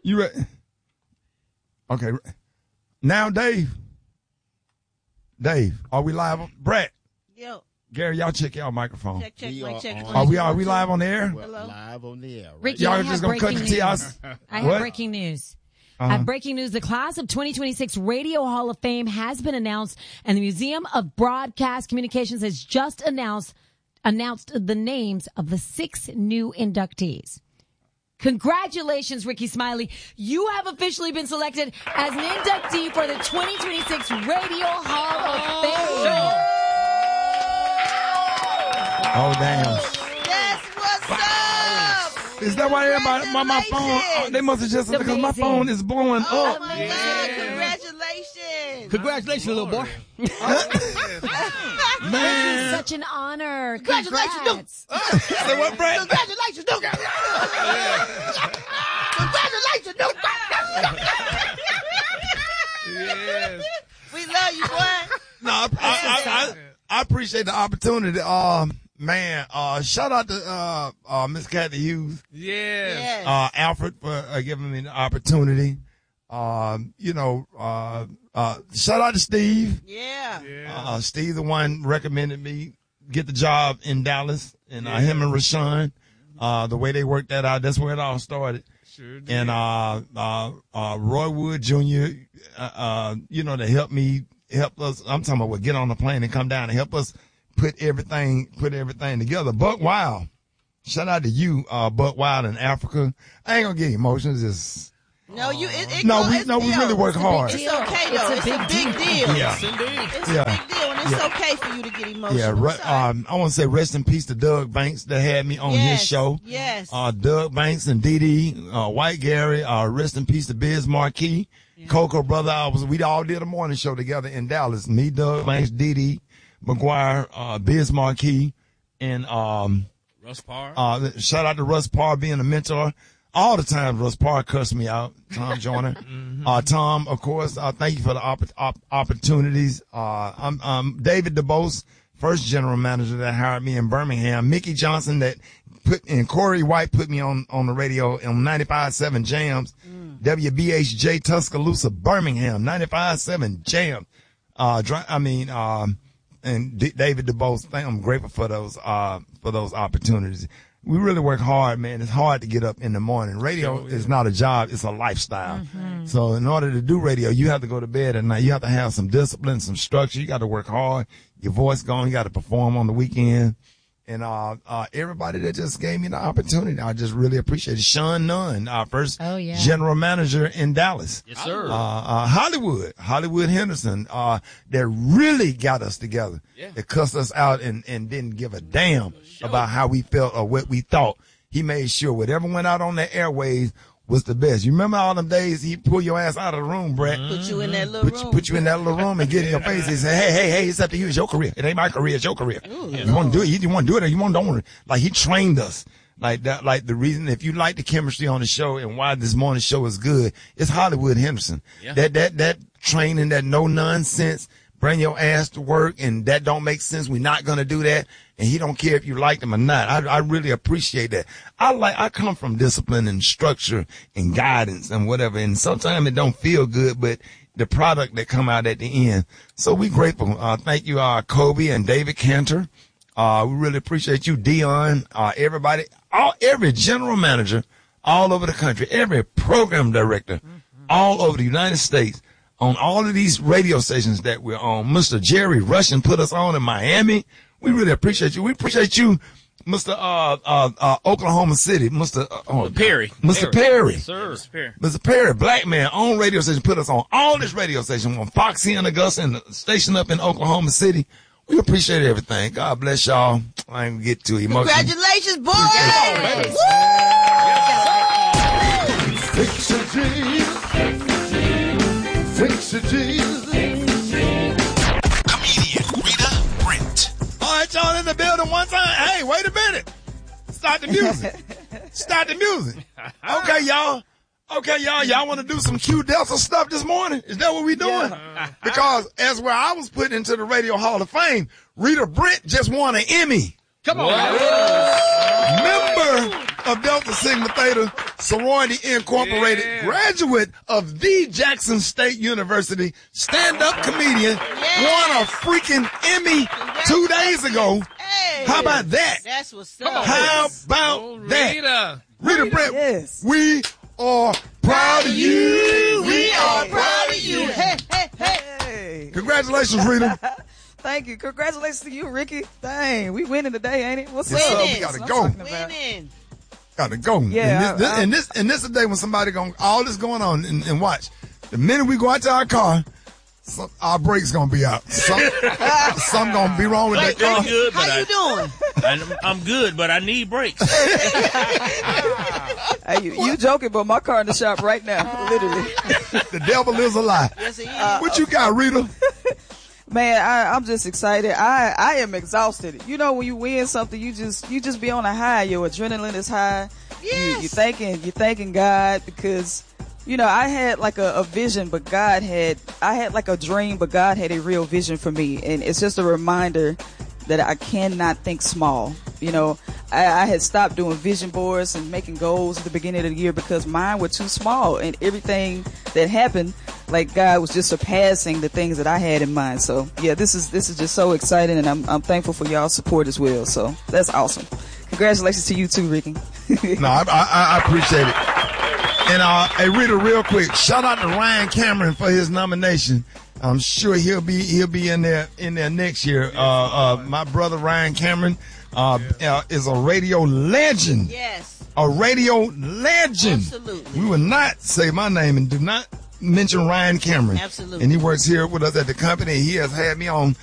You ready? Okay. Now, Dave, are we live? Brett. Yo. Gary, y'all check y'all microphone. Check, mic check. Are we live on the air? Hello? Live on the air. Right? Ricky, Y'all I just have gonna cut breaking the tea out? news. I have breaking news. I have breaking news. The class of 2026 Radio Hall of Fame has been announced, and the Museum of Broadcast Communications has just announced the names of the 6 new inductees. Congratulations, Ricky Smiley. You have officially been selected as an inductee for the 2026 Radio Hall of Fame. Oh, damn. Yes, what's up? Is that why everybody, my phone, they must have just, because my phone is blowing up. Oh, my God. Congratulations. Congratulations, little boy. Man. Such an honor. Congratulations, Congrats. Say what, Brett? Congratulations, Duke. Congratulations, Duke. Yes. We love you, boy. No, I appreciate the opportunity. Man, shout out to Miss Kathy Hughes. Yes. Alfred for giving me the opportunity. Shout out to Steve. Yeah. Steve, the one recommended me get the job in Dallas, and him and Rashawn, the way they worked that out, that's where it all started. Sure did. And Roy Wood Jr., to help us. I'm talking about get on the plane and come down and help us put everything together. Buck Wild, shout out to you, Buck Wild in Africa. I ain't gonna get emotions. It's No, we really work hard. It's okay, though. It's a big deal. Yeah. Yes, indeed. It's a big deal, and it's okay for you to get emotional. Yeah, I want to say rest in peace to Doug Banks that had me on his show. Yes. Doug Banks and Dee Dee, White Gary, rest in peace to Biz Marquis, Coco brother. We all did a morning show together in Dallas. Me, Doug Banks, Dee Dee McGuire, Biz Marquis, and Russ Parr. shout out to Russ Parr being a mentor. All the times Russ Parr cussed me out, Tom Joyner. Tom, of course, thank you for the opportunities. I'm David DeBose, first general manager that hired me in Birmingham. Mickey Johnson and Corey White put me on the radio on 95.7 Jams. WBHJ Tuscaloosa, Birmingham, 95.7 Jams. And David DeBose, I'm grateful for those opportunities. We really work hard, man. It's hard to get up in the morning. Radio is not a job. It's a lifestyle. Mm-hmm. So in order to do radio, you have to go to bed at night. You have to have some discipline, some structure. You got to work hard. Your voice gone. You got to perform on the weekend. And everybody that just gave me the opportunity, I just really appreciate it. Sean Nunn, our first general manager in Dallas. Yes, sir. Hollywood Henderson, that really got us together. Yeah. That cussed us out and didn't give a damn about how we felt or what we thought. He made sure whatever went out on the airways was the best. You remember all them days he pulled your ass out of the room, Brett? Put you in that little room. Put you in that little room and get in your face and say, hey, it's up to you. It's your career. It ain't my career. It's your career. You want to do it. You want to do it or you don't want to. Like, he trained us. Like that, like the reason, if you like the chemistry on the show and why this morning show is good, it's Hollywood Henderson. Yeah. That training, that no nonsense, bring your ass to work, and that don't make sense. We're not going to do that. And he don't care if you like them or not. I really appreciate that. I come from discipline and structure and guidance and whatever. And sometimes it don't feel good, but the product that come out at the end. So we grateful. Thank you, Kobe and David Cantor. We really appreciate you, Dion, everybody, every general manager all over the country, every program director all over the United States, on all of these radio stations that we're on. Mr. Jerry Russian put us on in Miami. We really appreciate you. We appreciate you, Mr. Oklahoma City, Mr. Perry. Mr. Perry. Yes, sir. Mr. Perry, black man, on radio station, put us on all this radio station, on Foxy and Augusta and the station up in Oklahoma City. We appreciate everything. God bless y'all. I ain't gonna get too emotional. Congratulations, boy! Fix it, Jesus. Fix it, Jesus. Comedian Rita Brent. All right, y'all in the building one time. Hey, wait a minute. Start the music. Okay, y'all. Y'all want to do some Q Delta stuff this morning? Is that what we doing? Yeah. Because as where I was put into the Radio Hall of Fame, Rita Brent just won an Emmy. Come on. of Delta Sigma Theta Sorority Incorporated, graduate of the Jackson State University, stand-up comedian, won a freaking Emmy 2 days ago. Hey. How about that? That's what's up. How about that? Rita Brent, Yes. we are proud of you. We are proud of you. Hey, hey, hey. Hey. Congratulations, Rita. Thank you. Congratulations to you, Ricky. Dang, we winning today, ain't it? What's Yes, sir. up? We gotta That's go. what I'm talking about. Winning. Gotta go. Yeah, And this is the day when somebody all this going on and watch. The minute we go out to our car, our brakes gonna be out. Something gonna be wrong with that car. I'm good, but How you doing? I'm good, but I need brakes. Hey, you joking, but my car in the shop right now, literally. The devil is a lie. Yes, it is. What you got, Rita? Man, I'm just excited. I am exhausted. You know, when you win something, you just be on a high. Your adrenaline is high. Yes. You thanking God because, you know, I had like a vision, but I had like a dream, but God had a real vision for me. And it's just a reminder that I cannot think small. You know, I had stopped doing vision boards and making goals at the beginning of the year because mine were too small, and everything that happened, like God was just surpassing the things that I had in mind. So yeah, this is just so exciting, and I'm thankful for y'all's support as well. So that's awesome. Congratulations to you too, Ricky. No, I appreciate it. And hey, Rita, real quick, shout out to Ryan Cameron for his nomination. I'm sure he'll be in there next year. My brother Ryan Cameron is a radio legend. Yes. A radio legend. Absolutely. We will not say my name and do not mention Ryan Cameron. Absolutely. And he works here with us at the company. He has had me on